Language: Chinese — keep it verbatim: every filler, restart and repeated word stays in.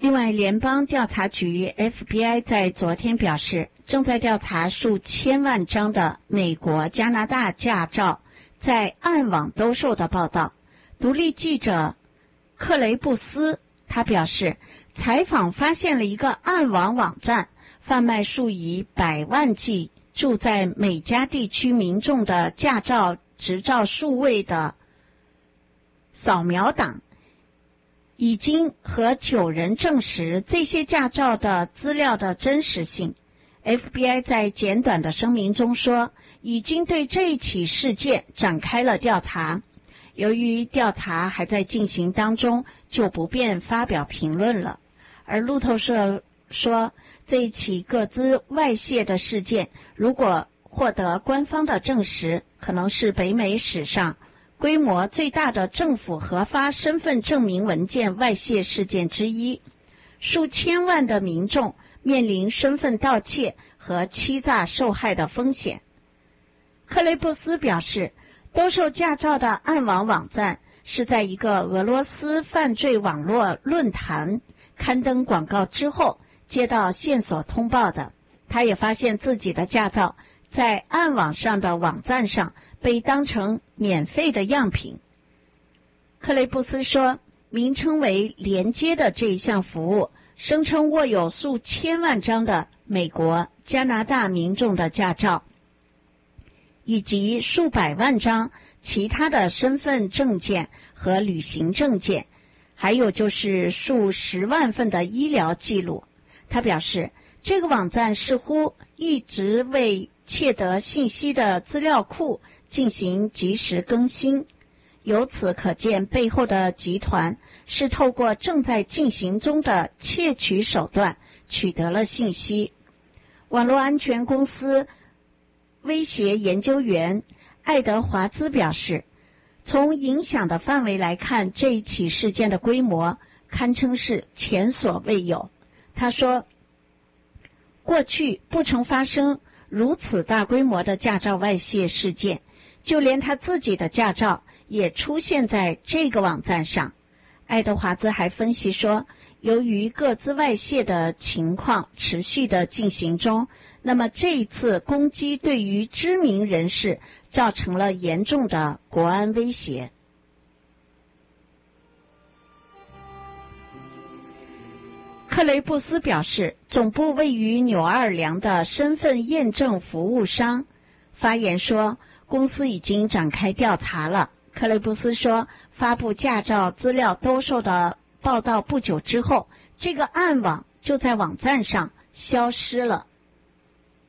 另外，联邦调查局 F B I 在昨天表示，正在调查数千万张的美国、加拿大驾照在暗网兜售的报道。独立记者克雷布斯他表示，采访发现了一个暗网网站，贩卖数以百万计住在美加地区民众的驾照执照数位的扫描档，已经和九人证实这些驾照的资料的真实性。 F B I 在简短的声明中说，已经对这一起事件展开了调查，由于调查还在进行当中，就不便发表评论了。而路透社说，这一起个资外泄的事件如果获得官方的证实，可能是北美史上规模最大的政府核发身份证明文件外泄事件之一，数千万的民众面临身份盗窃和欺诈受害的风险。克雷布斯表示，兜售驾照的暗网网站是在一个俄罗斯犯罪网络论坛刊登广告之后接到线索通报的。他也发现自己的驾照在暗网上的网站上被当成免费的样品。克雷布斯说，名称为连接的这一项服务声称握有数千万张的美国、加拿大民众的驾照，以及数百万张其他的身份证件和旅行证件，还有就是数十万份的医疗记录。他表示，这个网站似乎一直为窃得信息的资料库进行及时更新，由此可见背后的集团是透过正在进行中的窃取手段取得了信息。网络安全公司威胁研究员爱德华兹表示，从影响的范围来看，这一起事件的规模堪称是前所未有。他说，过去不曾发生如此大规模的驾照外泄事件，就连他自己的驾照也出现在这个网站上。爱德华兹还分析说，由于个资外泄的情况持续的进行中，那么这一次攻击对于知名人士造成了严重的国安威胁。克雷布斯表示，总部位于纽奥良的身份验证服务商发言说，公司已经展开调查了。克雷布斯说，发布驾照资料兜售的报道不久之后，这个暗网就在网站上消失了。